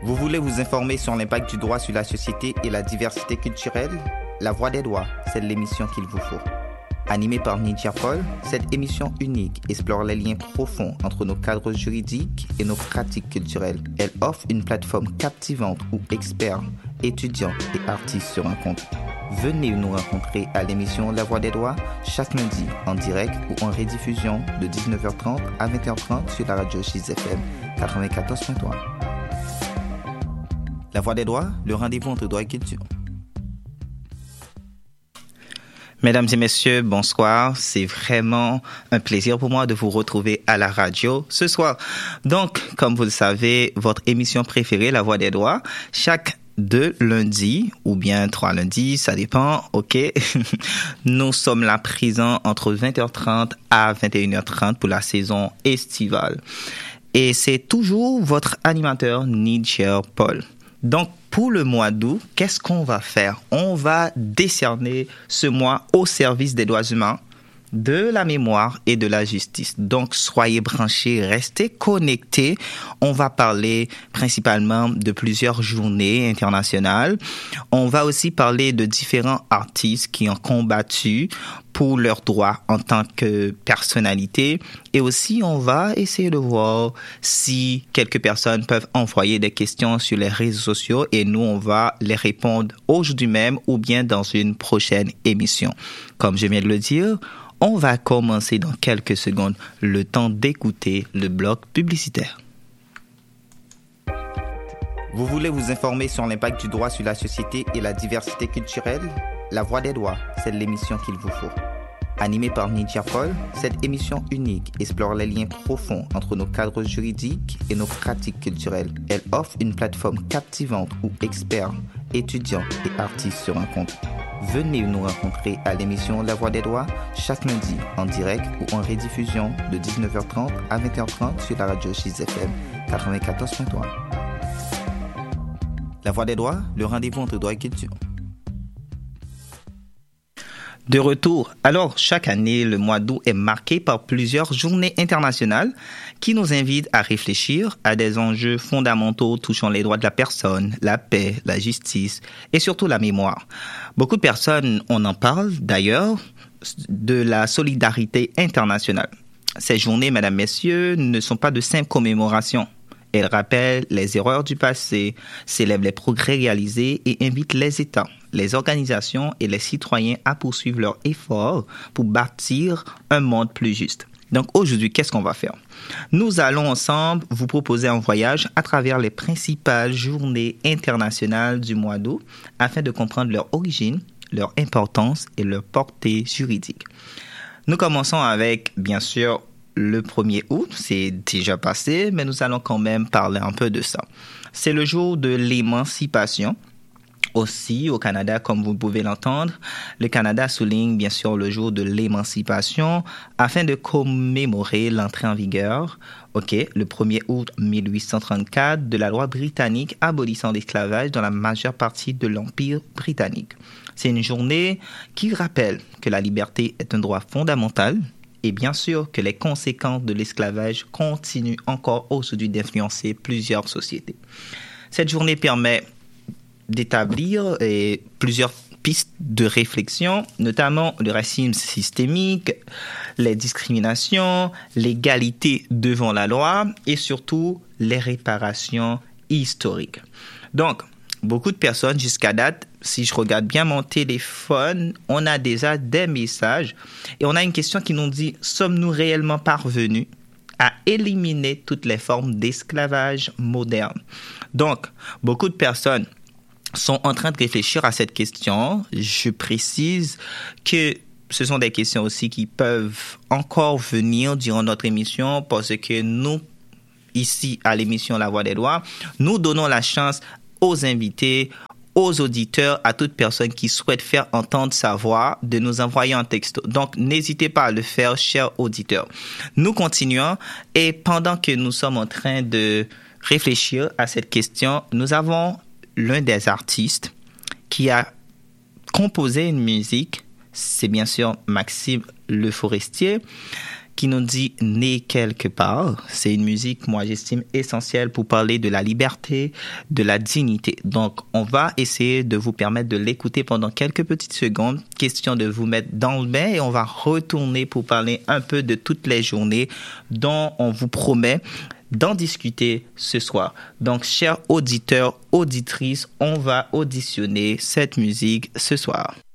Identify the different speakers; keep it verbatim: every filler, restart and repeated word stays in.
Speaker 1: Vous voulez vous informer sur l'impact du droit sur la société et la diversité culturelle? La Voix des droits, c'est l'émission qu'il vous faut. Animée par Nidia Paul, cette émission unique explore les liens profonds entre nos cadres juridiques et nos pratiques culturelles. Elle offre une plateforme captivante où experts, étudiants et artistes se rencontrent. Venez nous rencontrer à l'émission La Voix des droits chaque lundi en direct ou en rediffusion de dix-neuf heures trente à vingt heures trente sur la radio Chiz F M quatre-vingt-quatorze point trois. La Voix des droits, le rendez-vous entre droit et culture. Mesdames et messieurs, bonsoir. C'est vraiment un plaisir pour moi de vous retrouver à la radio ce soir. Donc, comme vous le savez, votre émission préférée, La Voix des droits, chaque deux lundis ou bien trois lundis, ça dépend, ok. Nous sommes là présents entre vingt heures trente à vingt et une heures trente pour la saison estivale. Et c'est toujours votre animateur, Nidia Paul. Donc, pour le mois d'août, qu'est-ce qu'on va faire? On va décerner ce mois au service des droits humains, de la mémoire et de la justice. Donc, soyez branchés, restez connectés. On va parler principalement de plusieurs journées internationales. On va aussi parler de différents artistes qui ont combattu pour leurs droits en tant que personnalité. Et aussi, on va essayer de voir si quelques personnes peuvent envoyer des questions sur les réseaux sociaux et nous, on va les répondre aujourd'hui même ou bien dans une prochaine émission. Comme je viens de le dire, on va commencer dans quelques secondes, le temps d'écouter le bloc publicitaire. Vous voulez vous informer sur l'impact du droit sur la société et la diversité culturelle? La Voix des droits, c'est l'émission qu'il vous faut. Animée par Nidia Paul, cette émission unique explore les liens profonds entre nos cadres juridiques et nos pratiques culturelles. Elle offre une plateforme captivante où experts, étudiants et artistes se rencontrent. Venez nous rencontrer à l'émission La Voix des droits chaque lundi en direct ou en rediffusion de dix-neuf heures trente à vingt heures trente sur la radio Chiz F M quatre-vingt-quatorze point trois. La Voix des droits, le rendez-vous entre droit et culture. De retour. Alors, chaque année, le mois d'août est marqué par plusieurs journées internationales qui nous invitent à réfléchir à des enjeux fondamentaux touchant les droits de la personne, la paix, la justice et surtout la mémoire. Beaucoup de personnes, on en parle d'ailleurs, de la solidarité internationale. Ces journées, mesdames, messieurs, ne sont pas de simples commémorations. Elles rappellent les erreurs du passé, célèbrent les progrès réalisés et invitent les États, les organisations et les citoyens à poursuivre leurs efforts pour bâtir un monde plus juste. Donc aujourd'hui, qu'est-ce qu'on va faire? Nous allons ensemble vous proposer un voyage à travers les principales journées internationales du mois d'août afin de comprendre leur origine, leur importance et leur portée juridique. Nous commençons avec, bien sûr, le premier août, c'est déjà passé, mais nous allons quand même parler un peu de ça. C'est le jour de l'émancipation. Aussi, au Canada, comme vous pouvez l'entendre, le Canada souligne bien sûr le jour de l'émancipation afin de commémorer l'entrée en vigueur, ok, le premier août mille huit cent trente-quatre, de la loi britannique abolissant l'esclavage dans la majeure partie de l'Empire britannique. C'est une journée qui rappelle que la liberté est un droit fondamental. Et bien sûr que les conséquences de l'esclavage continuent encore aujourd'hui d'influencer plusieurs sociétés. Cette journée permet d'établir eh, plusieurs pistes de réflexion, notamment le racisme systémique, les discriminations, l'égalité devant la loi et surtout les réparations historiques. Donc, beaucoup de personnes jusqu'à date, si je regarde bien mon téléphone, on a déjà des messages et on a une question qui nous dit « Sommes-nous réellement parvenus à éliminer toutes les formes d'esclavage moderne ?» Donc, beaucoup de personnes sont en train de réfléchir à cette question. Je précise que ce sont des questions aussi qui peuvent encore venir durant notre émission parce que nous, ici à l'émission La Voix des droits, nous donnons la chance aux invités, aux auditeurs, à toute personne qui souhaite faire entendre sa voix, de nous envoyer un texto. Donc, n'hésitez pas à le faire, chers auditeurs. Nous continuons et pendant que nous sommes en train de réfléchir à cette question, nous avons l'un des artistes qui a composé une musique, c'est bien sûr Maxime Le Forestier, qui nous dit « Né quelque part ». C'est une musique, moi, j'estime essentielle pour parler de la liberté, de la dignité. Donc, on va essayer de vous permettre de l'écouter pendant quelques petites secondes, question de vous mettre dans le bain, et on va retourner pour parler un peu de toutes les journées dont on vous promet d'en discuter ce soir. Donc, chers auditeurs, auditrices, on va auditionner cette musique ce soir.